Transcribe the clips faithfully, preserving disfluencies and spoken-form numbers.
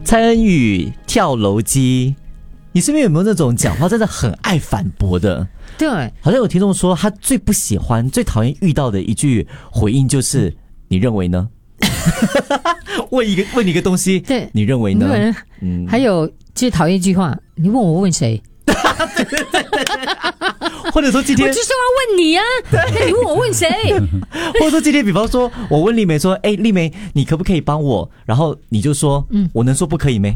蔡恩宇跳楼机，你身边有没有那种讲话真的很爱反驳的？ 对， 好像有听众说他最不喜欢、最讨厌遇到的一句回应就是“你认为呢？”问一个问你一个东西， 对， 你认为呢？ 嗯，还有最讨厌一句话，你问我问谁？ 或者说今天我就是要问你啊，那你问我问谁？ 或者说今天比方说我问丽梅说，哎，丽梅你可不可以帮我？然后你就说，嗯，我能说不可以没？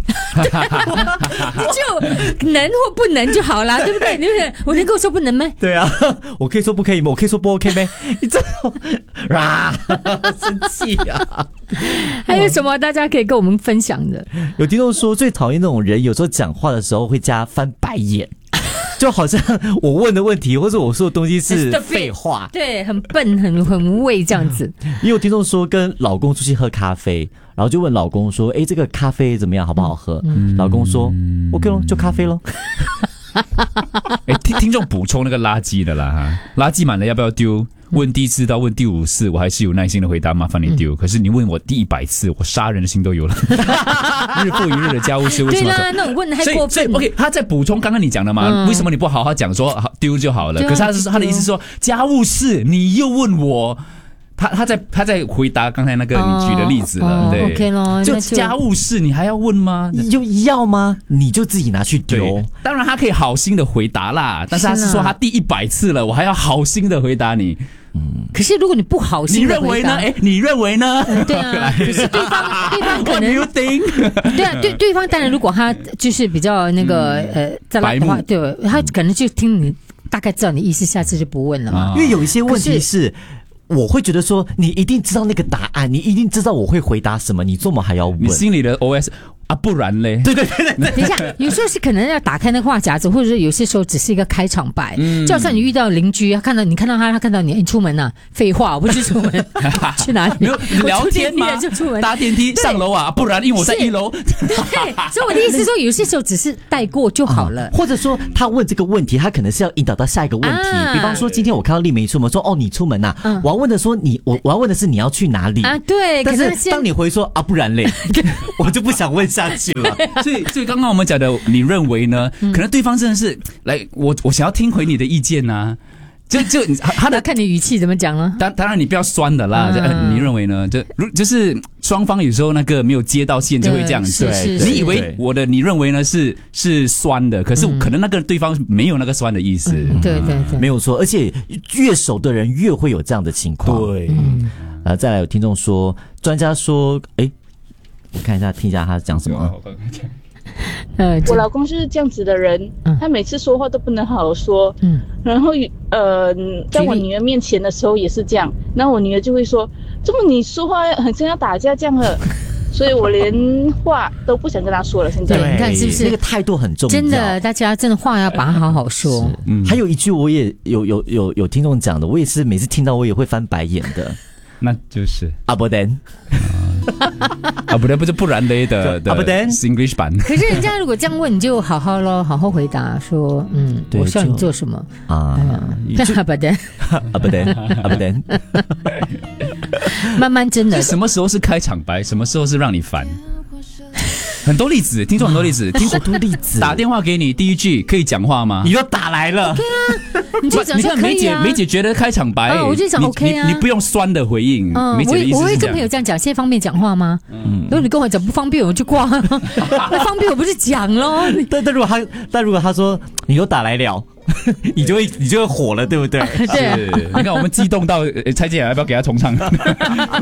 就能或不能就好啦，对不对？对不对？我能够说不能吗？ 对啊，我可以说不可以吗？我可以说不 OK 吗？你这啊，生气啊！ 还有什么大家可以跟我们分享的？ 有听众说最讨厌那种人，有时候讲话的时候会加翻白眼。就好像我问的问题或者我说的东西是废话， 对，很笨很很无谓这样子。 也有听众说跟老公出去喝咖啡，然后就问老公说，哎，这个咖啡怎么样，好不好喝？嗯、老公说 OK 咯，就咖啡咯。 哎，听听众补充那个垃圾的啦哈，垃圾满了要不要丢？问第一次到问第五次，我还是有耐心的回答，麻烦你丢。嗯、可是你问我第一百次，我杀人的心都有了。日复一日的家务事，为什么？ 对啦，那种问的还过分。 所以 OK， 他在补充刚刚你讲的嘛、嗯，为什么你不好好讲说丢就好了？可是他是他的意思是说家务事你又问我。他他在他在回答刚才那个你举的例子了， 哦、 对 ，OK 咯， 就家务事你还要问吗？ 就要吗？你就自己拿去丢。 当然他可以好心的回答啦，但是他是说他第一百次了，我还要好心的回答你。 嗯，可是如果你不好心的回答， 你认为呢？哎，你认为呢？ 嗯、对啊，可是对方对方可能 What do you think？ 对啊，对对方当然如果他就是比较那个、嗯、呃在拉的话，对，他可能就听你大概知道你意思，下次就不问了嘛。 因为有一些问题是。我会觉得说，你一定知道那个答案，你一定知道我会回答什么，你做么还要问？ 你心里的 O S 啊，不然嘞？ 对对对对。 等一下，有时候是可能要打开那个话匣子，或者是有些时候只是一个开场白。嗯，就好像你遇到邻居，他看到你看到他，他看到你，你出门呐、啊？废话，我不去出门，去哪里？ 没有聊天吗？ 就出门， 搭电梯上楼啊，不然因为我在一楼。 对，所以我的意思是说，有些时候只是带过就好了、 嗯。或者说，他问这个问题，他可能是要引导到下一个问题。啊、比方说，今天我看到丽梅出门，说哦，你出门呐、啊嗯，我要问的说你我我要问的是你要去哪里啊？对， 但是当你回说啊，不然嘞，我就不想问下去了。 所以，所以刚刚我们讲的，你认为呢？可能对方真的是来，我我想要听回你的意见呐、啊。就就他的看你语气怎么讲呢？ 当当然你不要酸的啦。嗯呃、你认为呢？就就是双方有时候那个没有接到线就会这样子。你以为我的你认为呢是是酸的，可是可能那个对方没有那个酸的意思。 嗯、对对对， 没有错。而且越熟的人越会有这样的情况。 对。 嗯、啊，再来有听众说，专家说，哎。看一下，听一下他讲什么。 呃，我老公就是这样子的人，嗯、他每次说话都不能好好说，嗯，然后呃，在我女儿面前的时候也是这样，然后我女儿就会说：“怎么你说话很像要打架这样了？”所以我连话都不想跟他说了。现在对，你看是不是那个态度很重要？ 真的，大家真的话要把它好好说。 嗯，还有一句我也有有有有听众讲的，我也是每次听到我也会翻白眼的。 那就是阿伯登， 啊不对，不是不然嘞的的 English 版。 可是人家如果这样问，你就好好咯，好好回答说，嗯，我需要你做什么啊？阿伯登， 阿伯登，阿伯登， 慢慢真的。 什么时候是开场白？什么时候是让你烦？很多例子，听说很多例子，听好多例子。 打电话给你，第一句可以讲话吗？ 你又打来了， 对啊，你就讲说可以啊。 你看梅姐，梅姐觉得开场白， 啊、我就讲 OK 啊， 你, 你, 你不用酸的回应。 嗯， 梅姐的意思是这样。 我会跟朋友这样讲，现在方便讲话吗？嗯，如果你跟我讲不方便，我就挂。那方便我不是讲咯。 但但如果他，但如果他说你又打来了。你就会你就会火了，对不对？ 对， 你看我们激动到，蔡健雅要不要给他重唱？